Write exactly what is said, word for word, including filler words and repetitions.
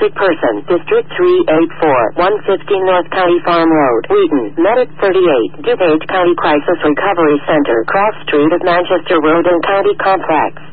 wanted person. District three eight four, one fifty North County Farm Road, Wheaton. Medic thirty-eight, DuPage County Crisis Recovery Center, Cross Street of Manchester Road and County Complex.